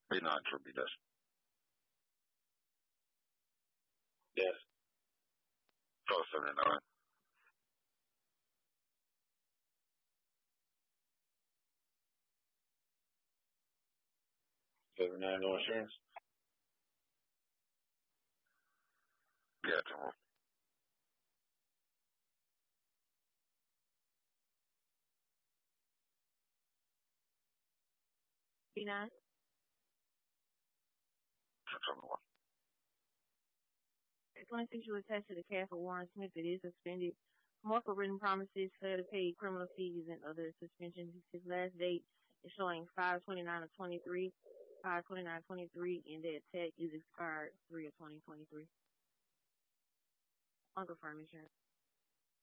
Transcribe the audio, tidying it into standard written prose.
B9 be this. Yes. 1279. 79, no insurance? Yeah, tomorrow. B9. 671. 26 you attached to the cast of Warren Smith that is suspended. Multiple written promises, failure to pay criminal fees, and other suspensions. His last date is showing 5/29 of 23, 5/29/23, and that tag is expired 3 of 2023. Unconfirmed insurance.